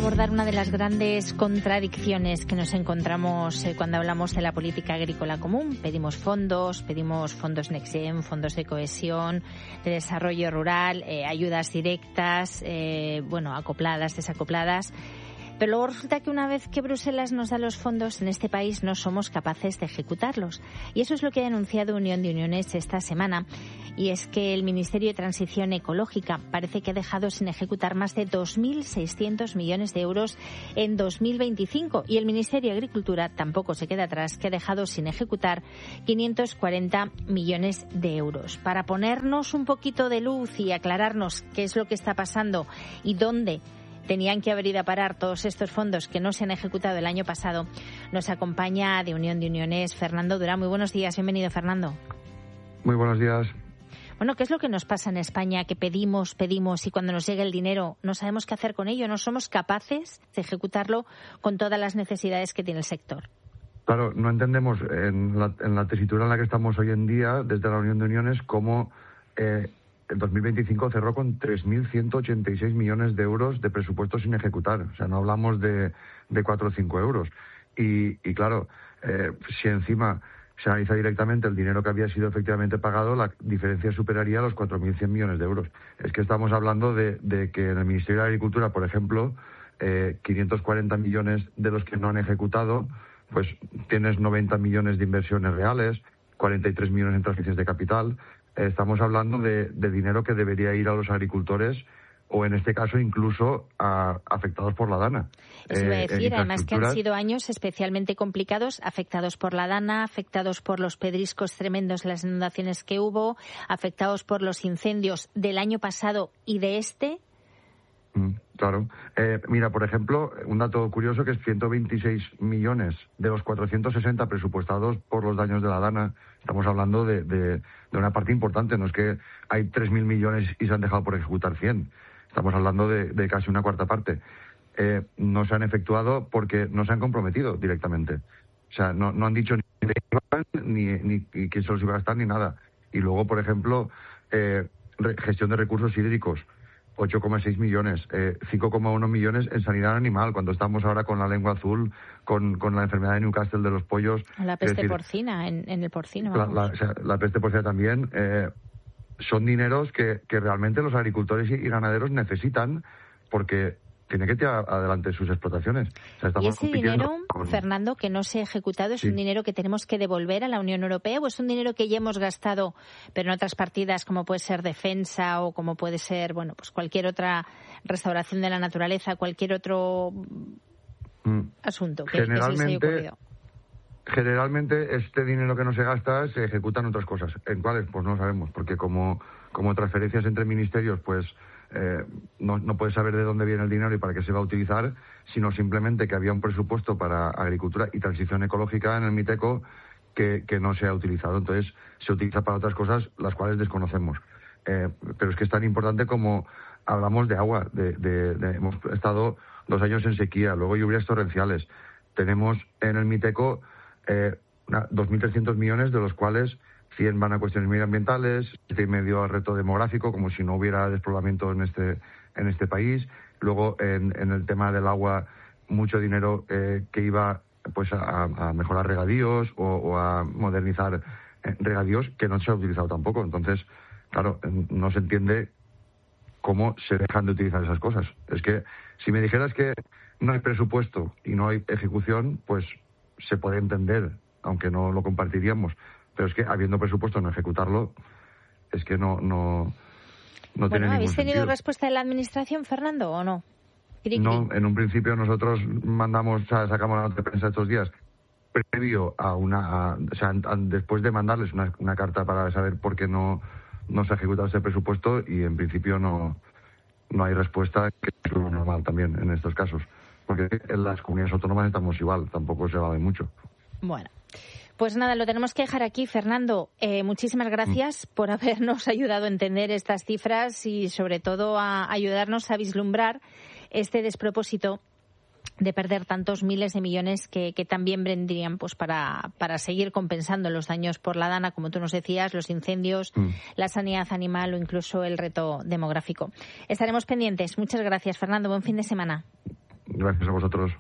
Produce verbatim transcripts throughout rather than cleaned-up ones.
abordar una de las grandes contradicciones que nos encontramos eh, cuando hablamos de la política agrícola común. Pedimos fondos, pedimos fondos Next Gen, fondos de cohesión, de desarrollo rural, eh, ayudas directas, eh, bueno, acopladas, desacopladas. Pero luego resulta que una vez que Bruselas nos da los fondos, en este país no somos capaces de ejecutarlos. Y eso es lo que ha denunciado Unión de Uniones esta semana. Y es que el Ministerio de Transición Ecológica parece que ha dejado sin ejecutar más de dos mil seiscientos millones de euros en dos mil veinticinco. Y el Ministerio de Agricultura tampoco se queda atrás, que ha dejado sin ejecutar quinientos cuarenta millones de euros. Para ponernos un poquito de luz y aclararnos qué es lo que está pasando y dónde tenían que haber ido a parar todos estos fondos que no se han ejecutado el año pasado, nos acompaña de Unión de Uniones Fernando Durán. Muy buenos días, bienvenido, Fernando. Muy buenos días. Bueno, ¿qué es lo que nos pasa en España? Que pedimos, pedimos y cuando nos llega el dinero no sabemos qué hacer con ello, no somos capaces de ejecutarlo con todas las necesidades que tiene el sector. Claro, no entendemos en la, en la tesitura en la que estamos hoy en día, desde la Unión de Uniones, cómo eh, el dos mil veinticinco cerró con tres mil ciento ochenta y seis millones de euros de presupuesto sin ejecutar. O sea, no hablamos de, de cuatro o cinco euros. Y, y claro, eh, si encima se analiza directamente el dinero que había sido efectivamente pagado, la diferencia superaría los cuatro mil cien millones de euros. Es que estamos hablando de, de que en el Ministerio de Agricultura, por ejemplo, eh, quinientos cuarenta millones de los que no han ejecutado, pues tienes noventa millones de inversiones reales, cuarenta y tres millones en transferencias de capital. Estamos hablando de, de dinero que debería ir a los agricultores o, en este caso, incluso a afectados por la DANA. Eso iba a decir, además que han sido años especialmente complicados, afectados por la DANA, afectados por los pedriscos tremendos, las inundaciones que hubo, afectados por los incendios del año pasado y de este. Mm, claro. Eh, mira, por ejemplo, un dato curioso que es ciento veintiséis millones de los cuatrocientos sesenta presupuestados por los daños de la DANA. Estamos hablando de, de, de una parte importante, no es que hay tres mil millones y se han dejado por ejecutar cien. Estamos hablando de, de casi una cuarta parte. Eh, no se han efectuado porque no se han comprometido directamente. O sea, no, no han dicho ni de qué van, ni, ni, ni quién se los iba a gastar, ni nada. Y luego, por ejemplo, eh, re, gestión de recursos hídricos, ocho coma seis millones, eh, cinco coma uno millones en sanidad animal, cuando estamos ahora con la lengua azul, con, con la enfermedad de Newcastle de los pollos. La peste decir, porcina, en, en el porcino. La, la, o sea, la peste porcina también. Eh, son dineros que, que realmente los agricultores y, y ganaderos necesitan porque tienen que tirar adelante sus explotaciones. O sea, ¿Y ese dinero, con... Fernando, que no se ha ejecutado, es sí. un dinero que tenemos que devolver a la Unión Europea o es un dinero que ya hemos gastado, pero en otras partidas como puede ser defensa o como puede ser, bueno, pues cualquier otra restauración de la naturaleza, cualquier otro mm. asunto que, que se les haya ocurrido? Generalmente este dinero que no se gasta se ejecutan otras cosas. ¿En cuáles? Pues no sabemos, porque como, como transferencias entre ministerios, pues eh, no, no puedes saber de dónde viene el dinero y para qué se va a utilizar, sino simplemente que había un presupuesto para agricultura y transición ecológica en el MITECO que, que no se ha utilizado. Entonces se utiliza para otras cosas las cuales desconocemos. Eh, pero es que es tan importante como hablamos de agua. De, de, de, hemos estado dos años en sequía, luego lluvias torrenciales. Tenemos en el MITECO Eh, dos mil trescientos millones, de los cuales cien van a cuestiones medioambientales, siete y medio al reto demográfico, como si no hubiera despoblamiento en este en este país. Luego, en, en el tema del agua, mucho dinero eh, que iba pues a, a mejorar regadíos o, o a modernizar eh, regadíos, que no se ha utilizado tampoco. Entonces, claro, no se entiende cómo se dejan de utilizar esas cosas. Es que si me dijeras que no hay presupuesto y no hay ejecución, pues se puede entender, aunque no lo compartiríamos, pero es que habiendo presupuesto no ejecutarlo, es que no no no bueno, tiene ningún ¿habéis tenido sentido. respuesta de la administración, Fernando, o no? Cri, cri. No, en un principio nosotros mandamos, o sea, sacamos la nota de prensa estos días, previo a una, a, o sea, a, después de mandarles una, una carta para saber por qué no no se ha ejecutado ese presupuesto, y en principio no no hay respuesta, que es lo normal también en estos casos. Porque en las comunidades autónomas estamos igual, tampoco se va de mucho. Bueno, pues nada, lo tenemos que dejar aquí. Fernando, eh, muchísimas gracias mm. por habernos ayudado a entender estas cifras y sobre todo a ayudarnos a vislumbrar este despropósito de perder tantos miles de millones que, que también vendrían pues para, para seguir compensando los daños por la DANA, como tú nos decías, los incendios, mm. la sanidad animal o incluso el reto demográfico. Estaremos pendientes. Muchas gracias, Fernando. Buen fin de semana. Gracias a vosotros.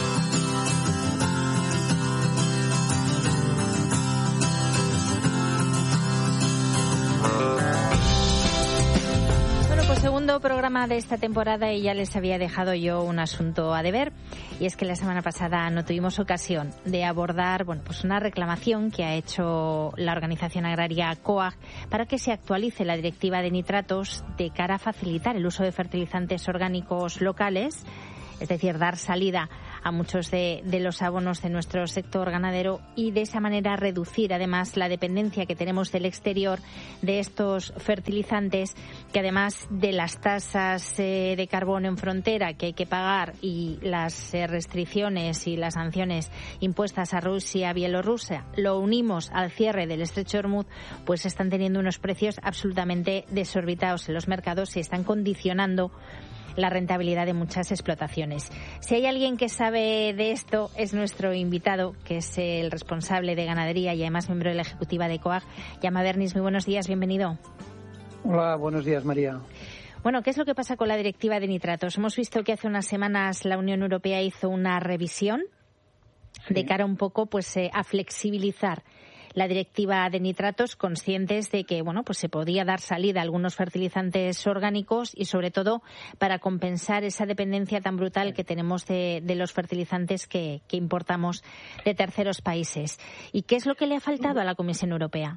Segundo programa de esta temporada y ya les había dejado yo un asunto a deber, y es que la semana pasada no tuvimos ocasión de abordar bueno, pues una reclamación que ha hecho la organización agraria COAG para que se actualice la directiva de nitratos de cara a facilitar el uso de fertilizantes orgánicos locales, es decir, dar salida a muchos de, de los abonos de nuestro sector ganadero y de esa manera reducir además la dependencia que tenemos del exterior de estos fertilizantes, que además de las tasas eh, de carbono en frontera que hay que pagar y las eh, restricciones y las sanciones impuestas a Rusia, Bielorrusia, lo unimos al cierre del estrecho de Hormuz, pues están teniendo unos precios absolutamente desorbitados en los mercados y están condicionando la rentabilidad de muchas explotaciones. Si hay alguien que sabe de esto, es nuestro invitado, que es el responsable de ganadería y además miembro de la ejecutiva de COAG, Jaume Bernis. Muy buenos días, bienvenido. Hola, buenos días, María. Bueno, ¿qué es lo que pasa con la directiva de nitratos? Hemos visto que hace unas semanas la Unión Europea hizo una revisión sí. de cara un poco pues eh, a flexibilizar la directiva de nitratos, conscientes de que bueno, pues se podía dar salida a algunos fertilizantes orgánicos y sobre todo para compensar esa dependencia tan brutal que tenemos de, de los fertilizantes que, que importamos de terceros países. ¿Y qué es lo que le ha faltado a la Comisión Europea?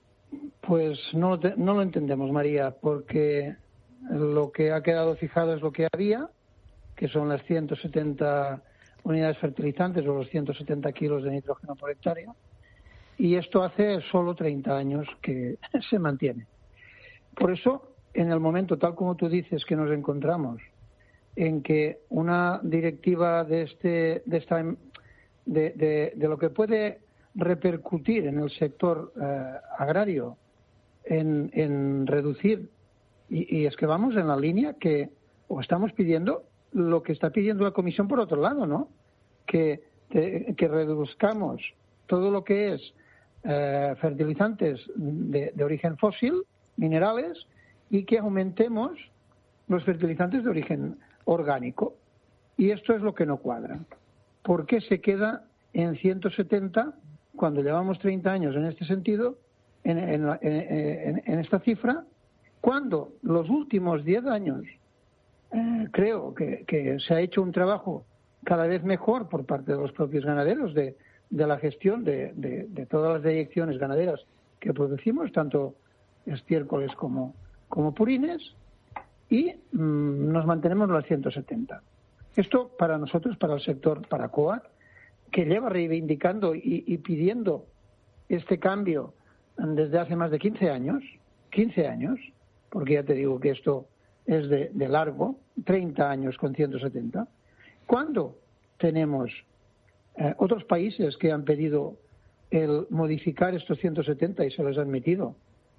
Pues no, no lo entendemos, María, porque lo que ha quedado fijado es lo que había, que son las ciento setenta unidades fertilizantes o los ciento setenta kilos de nitrógeno por hectárea. Y esto hace solo treinta años que se mantiene. Por eso, en el momento, tal como tú dices, que nos encontramos, en que una directiva de este, de esta, de, de, de lo que puede repercutir en el sector eh, agrario, en, en reducir, y, y es que vamos en la línea que, o estamos pidiendo lo que está pidiendo la Comisión por otro lado, ¿no? Que, que, que reduzcamos todo lo que es Eh, fertilizantes de, de origen fósil, minerales, y que aumentemos los fertilizantes de origen orgánico. Y esto es lo que no cuadra. ¿Por qué se queda en ciento setenta cuando llevamos treinta años en este sentido, en, en, en, en esta cifra, cuando los últimos diez años eh, creo que, que se ha hecho un trabajo cada vez mejor por parte de los propios ganaderos de de la gestión de, de, de todas las deyecciones ganaderas que producimos, tanto estiércoles como, como purines, y mmm, nos mantenemos en las ciento setenta. Esto para nosotros, para el sector, para COAG, que lleva reivindicando y, y pidiendo este cambio desde hace más de quince años, quince años, porque ya te digo que esto es de, de largo, treinta años con ciento setenta, ¿cuándo tenemos Eh, otros países que han pedido el modificar estos ciento setenta y se les ha admitido,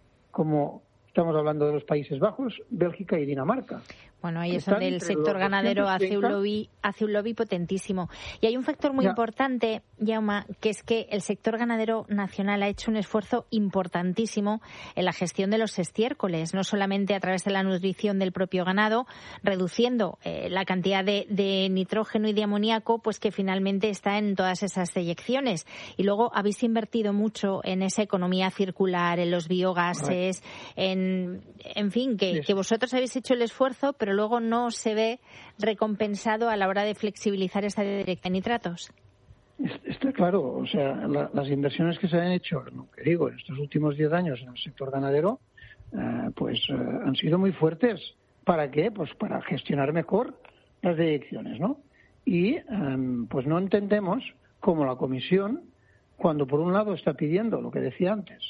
como estamos hablando de los Países Bajos, Bélgica y Dinamarca? Bueno, ahí es donde el sector ganadero hace un lobby, hace un lobby potentísimo. Y hay un factor muy ya. importante, Jaume, que es que el sector ganadero nacional ha hecho un esfuerzo importantísimo en la gestión de los estiércoles, no solamente a través de la nutrición del propio ganado, reduciendo eh, la cantidad de, de nitrógeno y de amoníaco, pues que finalmente está en todas esas deyecciones. Y luego habéis invertido mucho en esa economía circular, en los biogases, en, en fin, que, sí. que vosotros habéis hecho el esfuerzo, pero luego no se ve recompensado a la hora de flexibilizar esta directiva de nitratos. Está claro, o sea, la, las inversiones que se han hecho, lo que digo, en estos últimos diez años en el sector ganadero, eh, pues eh, han sido muy fuertes. ¿Para qué? Pues para gestionar mejor las deyecciones, ¿no? Y eh, pues no entendemos cómo la Comisión, cuando por un lado está pidiendo, lo que decía antes,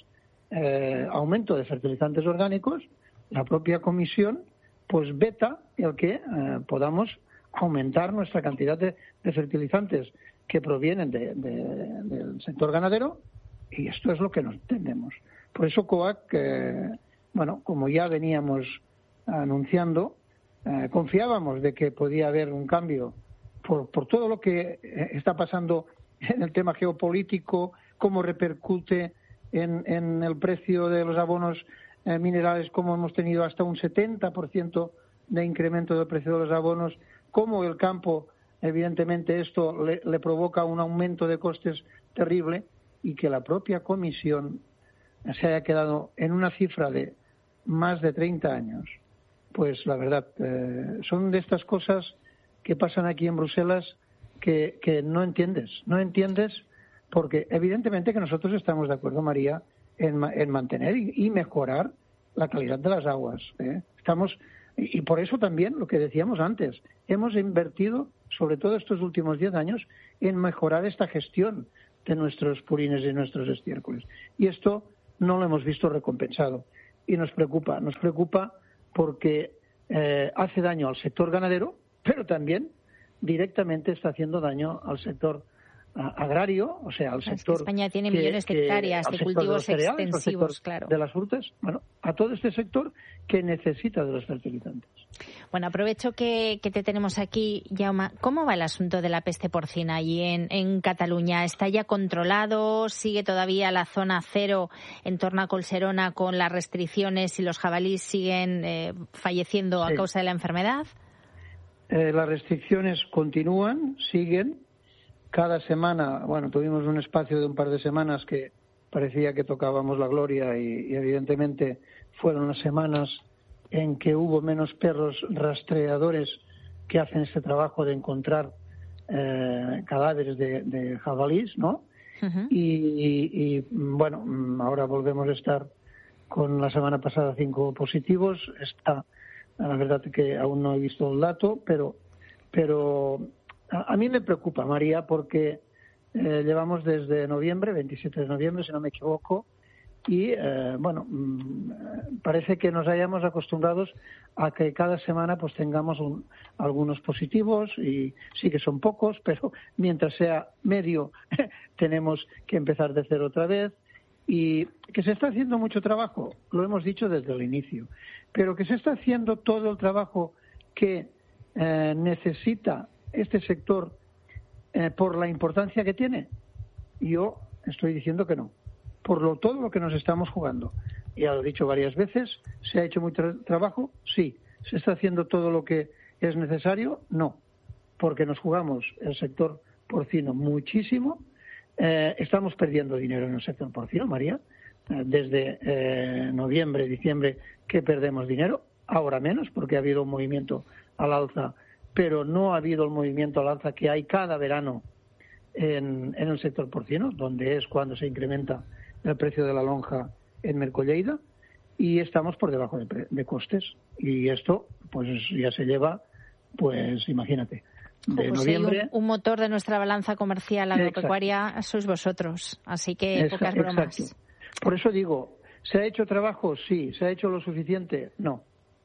eh, aumento de fertilizantes orgánicos, la propia Comisión pues veta el que eh, podamos aumentar nuestra cantidad de, de fertilizantes que provienen de, de, del sector ganadero, y esto es lo que no entendemos. Por eso COAG, eh, bueno, como ya veníamos anunciando, eh, confiábamos de que podía haber un cambio por, por todo lo que está pasando en el tema geopolítico, cómo repercute en, en el precio de los abonos Eh, minerales, como hemos tenido hasta un setenta por ciento de incremento del precio de los abonos, cómo el campo evidentemente esto le, le provoca un aumento de costes terrible y que la propia Comisión se haya quedado en una cifra de más de treinta años, pues la verdad, eh, son de estas cosas que pasan aquí en Bruselas que, que no entiendes, no entiendes porque evidentemente que nosotros estamos de acuerdo, María, en, en mantener y, y mejorar la calidad de las aguas. ¿eh? Estamos y, y por eso también, lo que decíamos antes, hemos invertido, sobre todo estos últimos diez años, en mejorar esta gestión de nuestros purines y nuestros estiércoles. Y esto no lo hemos visto recompensado. Y nos preocupa, nos preocupa porque eh, hace daño al sector ganadero, pero también directamente está haciendo daño al sector agrario, o sea, al sector... Es que España tiene que, millones de hectáreas de cultivos de cereales, extensivos, claro. De las frutas, bueno, a todo este sector que necesita de los fertilizantes. Bueno, aprovecho que, que te tenemos aquí, Jaume. ¿Cómo va el asunto de la peste porcina allí en, en Cataluña? ¿Está ya controlado? ¿Sigue todavía la zona cero en torno a Collserona con las restricciones y los jabalíes siguen eh, falleciendo sí. a causa de la enfermedad? Eh, las restricciones continúan, siguen. Cada semana, bueno, tuvimos un espacio de un par de semanas que parecía que tocábamos la gloria y, y evidentemente fueron unas semanas en que hubo menos perros rastreadores que hacen este trabajo de encontrar eh, cadáveres de, de jabalís, ¿no? Uh-huh. Y, y, y, bueno, ahora volvemos a estar con la semana pasada cinco positivos. Está, la verdad que aún no he visto el dato, pero... pero a mí me preocupa, María, porque eh, llevamos desde noviembre, veintisiete de noviembre, si no me equivoco, y, eh, bueno, mmm, parece que nos hayamos acostumbrados a que cada semana pues tengamos un, algunos positivos, y sí que son pocos, pero mientras sea medio tenemos que empezar de cero otra vez, y que se está haciendo mucho trabajo, lo hemos dicho desde el inicio, pero que se está haciendo todo el trabajo que eh, necesita este sector eh, por la importancia que tiene. Yo estoy diciendo que no, por lo todo lo que nos estamos jugando. Ya lo he dicho varias veces, ¿se ha hecho mucho tra- trabajo? Sí. ¿Se está haciendo todo lo que es necesario? No, porque nos jugamos el sector porcino muchísimo. Eh, estamos perdiendo dinero en el sector porcino, María, eh, desde eh, noviembre, diciembre que perdemos dinero, ahora menos porque ha habido un movimiento al alza, pero no ha habido el movimiento al alza que hay cada verano en, en el sector porcino, donde es cuando se incrementa el precio de la lonja en Mercolleida, y estamos por debajo de, pre, de costes. Y esto, pues ya se lleva, pues imagínate, de pues noviembre... Sí, un, un motor de nuestra balanza comercial agropecuaria exacto. Sois vosotros, así que Exacto, pocas bromas. Exacto. Por eso digo, ¿se ha hecho trabajo? Sí. ¿Se ha hecho lo suficiente? No.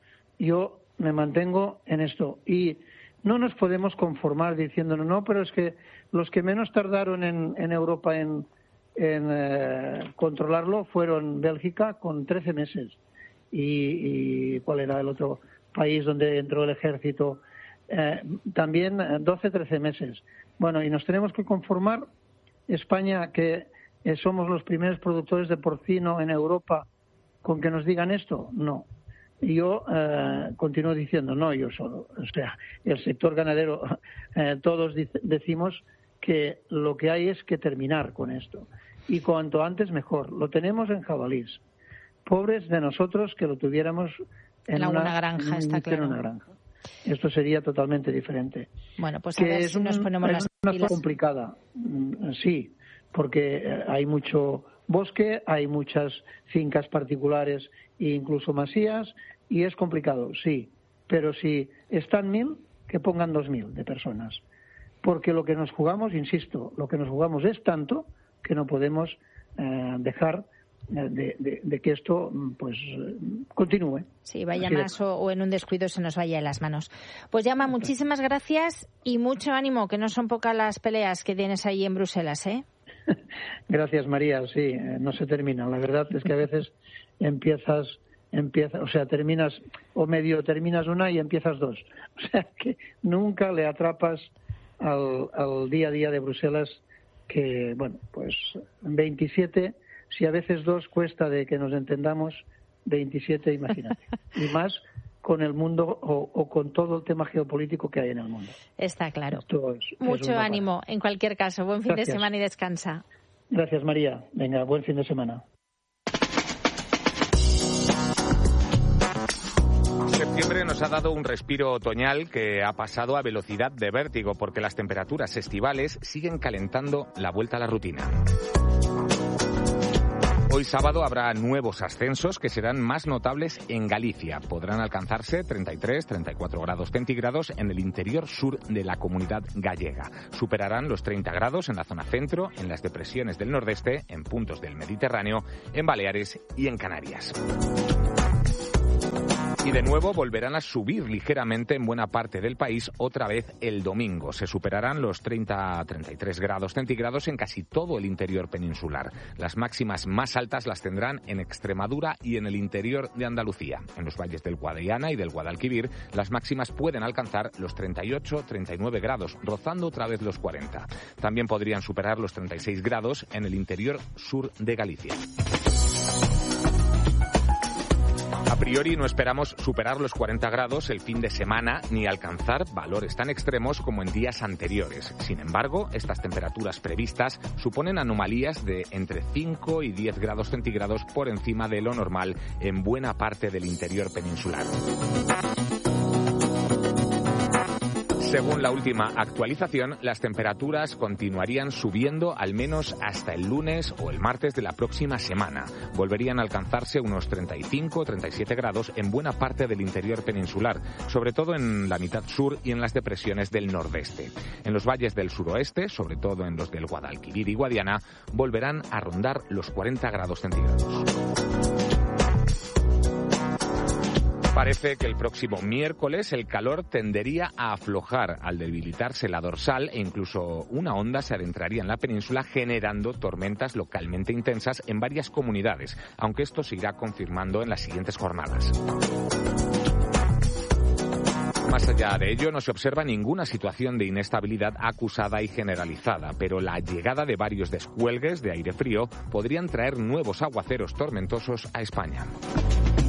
Yo me mantengo en esto y no nos podemos conformar diciendo no, pero es que los que menos tardaron en, en Europa en, en eh, controlarlo fueron Bélgica con trece meses y, y ¿cuál era el otro país donde entró el ejército? Eh, también doce, trece meses. Bueno, y nos tenemos que conformar, España, que eh, somos los primeros productores de porcino en Europa, con que nos digan esto. No. Y yo eh, continúo diciendo, no yo solo, o sea, el sector ganadero, eh, todos dice, decimos que lo que hay es que terminar con esto. Y cuanto antes mejor. Lo tenemos en jabalís. Pobres de nosotros que lo tuviéramos en, en una, una granja, en, está claro. en una granja. Esto sería totalmente diferente. Bueno, pues que a ver es si nos un, ponemos es las una pilas. zona complicada, sí, porque hay mucho bosque, hay muchas fincas particulares e incluso masías, y es complicado, sí, pero si están mil, que pongan dos mil de personas, porque lo que nos jugamos, insisto, lo que nos jugamos es tanto que no podemos eh, dejar de, de, de que esto pues continúe. Sí, vaya más o, o en un descuido se nos vaya de las manos. Pues Jaume, muchísimas gracias y mucho ánimo, que no son pocas las peleas que tienes ahí en Bruselas, ¿eh? Gracias, María. Sí, no se terminan. La verdad es que a veces empiezas, empiezas, o sea, terminas o medio terminas una y empiezas dos. O sea, que nunca le atrapas al, al día a día de Bruselas, que, bueno, pues veintisiete, si a veces dos cuesta de que nos entendamos, veintisiete, imagínate. Y más con el mundo o, o con todo el tema geopolítico que hay en el mundo. Está claro. Esto es, Mucho es ánimo, en cualquier caso. Buen fin Gracias. de semana y descansa. Gracias, María. Venga, buen fin de semana. Septiembre nos ha dado un respiro otoñal que ha pasado a velocidad de vértigo porque las temperaturas estivales siguen calentando la vuelta a la rutina. Hoy sábado habrá nuevos ascensos que serán más notables en Galicia. Podrán alcanzarse treinta y tres, treinta y cuatro grados centígrados en el interior sur de la Comunidad gallega. Superarán los treinta grados en la zona centro, en las depresiones del nordeste, en puntos del Mediterráneo, en Baleares y en Canarias. Y de nuevo volverán a subir ligeramente en buena parte del país otra vez el domingo. Se superarán los treinta a treinta y tres grados centígrados en casi todo el interior peninsular. Las máximas más altas las tendrán en Extremadura y en el interior de Andalucía. En los valles del Guadiana y del Guadalquivir, las máximas pueden alcanzar los treinta y ocho a treinta y nueve grados, rozando otra vez los cuarenta. También podrían superar los treinta y seis grados en el interior sur de Galicia. A priori no esperamos superar los cuarenta grados el fin de semana ni alcanzar valores tan extremos como en días anteriores. Sin embargo, estas temperaturas previstas suponen anomalías de entre cinco y diez grados centígrados por encima de lo normal en buena parte del interior peninsular. Según la última actualización, las temperaturas continuarían subiendo al menos hasta el lunes o el martes de la próxima semana. Volverían a alcanzarse unos treinta y cinco a treinta y siete grados en buena parte del interior peninsular, sobre todo en la mitad sur y en las depresiones del nordeste. En los valles del suroeste, sobre todo en los del Guadalquivir y Guadiana, volverán a rondar los cuarenta grados centígrados. Parece que el próximo miércoles el calor tendería a aflojar al debilitarse la dorsal e incluso una onda se adentraría en la península generando tormentas localmente intensas en varias comunidades, aunque esto se irá confirmando en las siguientes jornadas. Más allá de ello, no se observa ninguna situación de inestabilidad acusada y generalizada, pero la llegada de varios descuelgues de aire frío podrían traer nuevos aguaceros tormentosos a España.